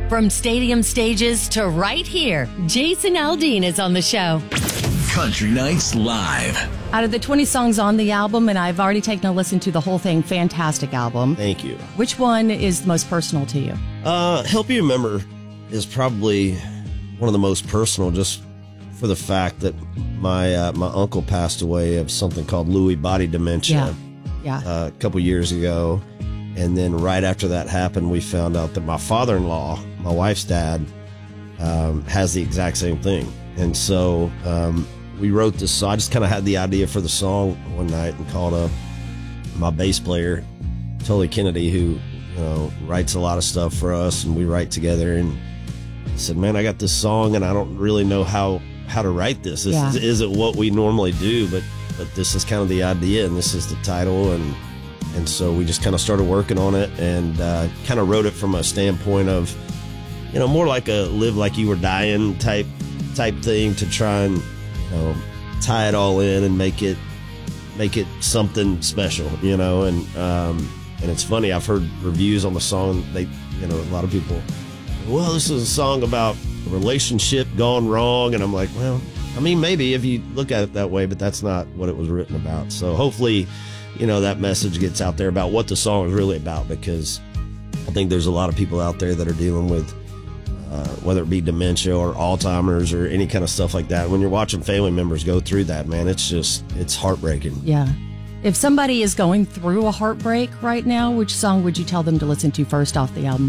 From stadium stages to right here, Jason Aldean is on the show. Country Nights Live. Out of the 20 songs on the album, and I've already taken a listen to the whole thing, fantastic album. Thank you. Which one is the most personal to you? Help You Remember is probably one of the most personal, just for the fact that my uncle passed away of something called Lewy body dementia a couple years ago. And then right after that happened, we found out that my father-in-law, my wife's dad, has the exact same thing. And so we wrote this song. I just kind of had the idea for the song one night and called up my bass player, Tully Kennedy, who writes a lot of stuff for us, and we write together. And I said, man, I got this song, and I don't really know how to write this. This isn't what we normally do, but this is kind of the idea, and this is the title. And so we just kind of started working on it and kind of wrote it from a standpoint of, more like a live like you were dying type thing, to try and tie it all in and make it something special, and it's funny, I've heard reviews on the song, a lot of people, well, this is a song about a relationship gone wrong, and I'm like, well, I mean, maybe if you look at it that way, but that's not what it was written about. So hopefully, that message gets out there about what the song is really about, because I think there's a lot of people out there that are dealing with whether it be dementia or Alzheimer's or any kind of stuff like that. When you're watching family members go through that, man, it's heartbreaking. Yeah. If somebody is going through a heartbreak right now, which song would you tell them to listen to first off the album?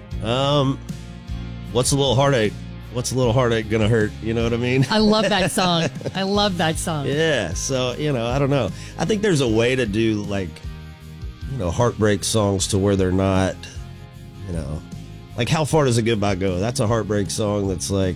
What's a little heartache? What's a little heartache gonna hurt? You know what I mean? I love that song. I love that song. Yeah. So, I don't know. I think there's a way to do heartbreak songs to where they're not, like How Far Does a Goodbye Go? That's a heartbreak song that's like,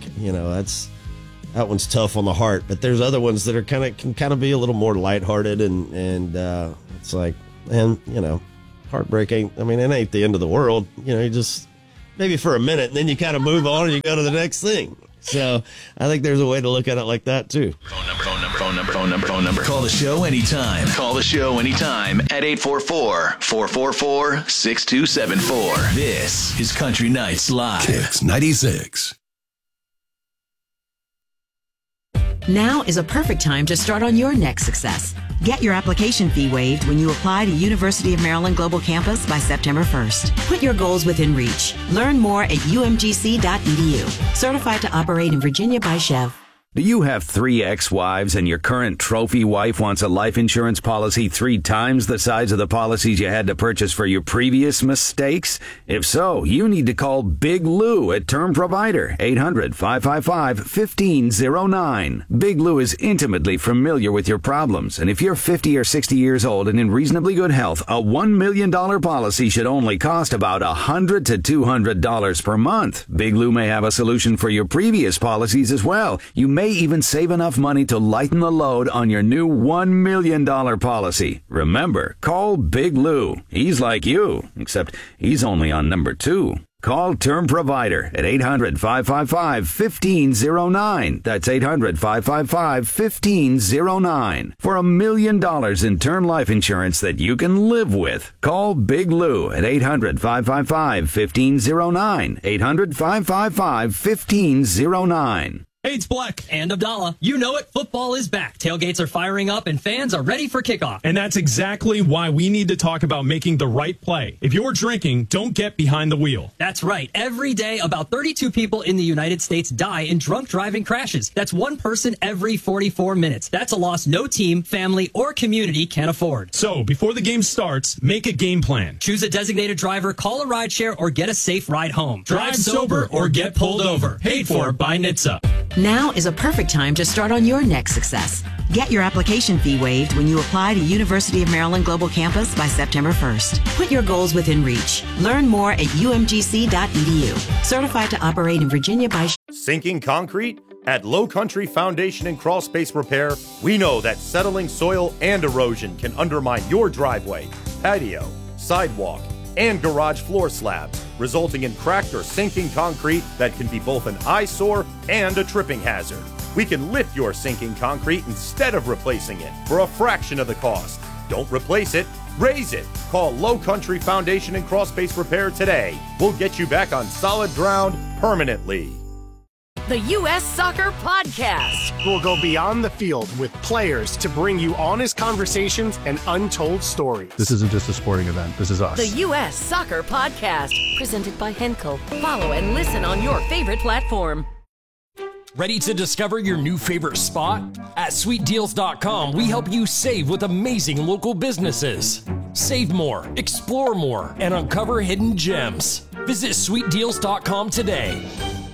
that one's tough on the heart. But there's other ones that are can kind of be a little more lighthearted, and it's like, man, heartbreak ain't, it ain't the end of the world. You just maybe for a minute, and then you kind of move on and you go to the next thing. So I think there's a way to look at it like that too. Phone number. Call the show anytime. At 844-444-6274. This is Country Nights Live. Kicks 96. Now is a perfect time to start on your next success. Get your application fee waived when you apply to University of Maryland Global Campus by September 1st. Put your goals within reach. Learn more at umgc.edu. Certified to operate in Virginia by Chev. Do you have 3 ex-wives and your current trophy wife wants a life insurance policy 3 times the size of the policies you had to purchase for your previous mistakes? If so, you need to call Big Lou at Term Provider, 800-555-1509. Big Lou is intimately familiar with your problems, and if you're 50 or 60 years old and in reasonably good health, a $1 million policy should only cost about $100 to $200 per month. Big Lou may have a solution for your previous policies as well. You may even save enough money to lighten the load on your new $1 million policy. Remember, call Big Lou. He's like you, except he's only on number 2. Call Term Provider at 800-555-1509. That's 800-555-1509. For $1 million in term life insurance that you can live with. Call Big Lou at 800-555-1509. 800-555-1509. Hey, it's Black. And Abdallah. You know it. Football is back. Tailgates are firing up and fans are ready for kickoff. And that's exactly why we need to talk about making the right play. If you're drinking, don't get behind the wheel. That's right. Every day, about 32 people in the United States die in drunk driving crashes. That's one person every 44 minutes. That's a loss no team, family, or community can afford. So, before the game starts, make a game plan. Choose a designated driver, call a rideshare, or get a safe ride home. Drive sober or get pulled over. Paid for by NHTSA. Now is a perfect time to start on your next success. Get your application fee waived when you apply to University of Maryland Global Campus by September 1st. Put your goals within reach. Learn more at umgc.edu. Certified to operate in Virginia by Sinking concrete? At Low Country Foundation and Crawl Space Repair, we know that settling soil and erosion can undermine your driveway, patio, sidewalk, and garage floor slabs, resulting in cracked or sinking concrete that can be both an eyesore and a tripping hazard. We can lift your sinking concrete instead of replacing it for a fraction of the cost. Don't replace it, raise it. Call Low Country Foundation and Crawl Space Repair today. We'll get you back on solid ground permanently. The U.S. Soccer Podcast. We'll go beyond the field with players to bring you honest conversations and untold stories. This isn't just a sporting event. This is us. The U.S. Soccer Podcast. Presented by Henkel. Follow and listen on your favorite platform. Ready to discover your new favorite spot? At SweetDeals.com, we help you save with amazing local businesses. Save more, explore more, and uncover hidden gems. Visit SweetDeals.com today.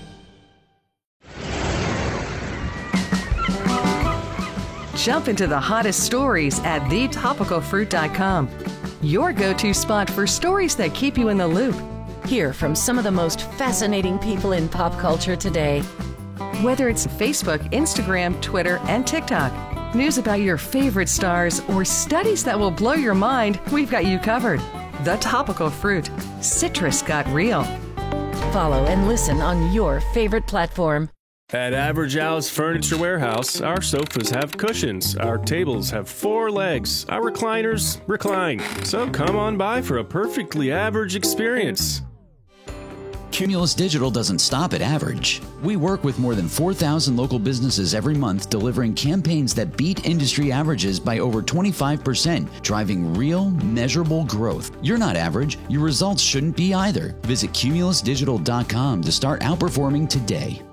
Jump into the hottest stories at thetopicalfruit.com. Your go-to spot for stories that keep you in the loop. Hear from some of the most fascinating people in pop culture today. Whether it's Facebook, Instagram, Twitter, and TikTok, news about your favorite stars, or studies that will blow your mind, we've got you covered. The Topical Fruit. Citrus got real. Follow and listen on your favorite platform. At Average Al's Furniture Warehouse, our sofas have cushions, our tables have 4 legs, our recliners recline. So come on by for a perfectly average experience. Cumulus Digital doesn't stop at average. We work with more than 4,000 local businesses every month, delivering campaigns that beat industry averages by over 25%, driving real, measurable growth. You're not average. Your results shouldn't be either. Visit cumulusdigital.com to start outperforming today.